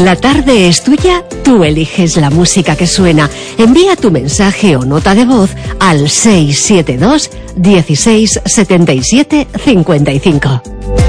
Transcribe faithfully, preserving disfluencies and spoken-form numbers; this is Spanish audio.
La tarde es tuya, tú eliges la música que suena. Envía tu mensaje o nota de voz al seis siete dos, dieciséis, setenta y siete, cincuenta y cinco.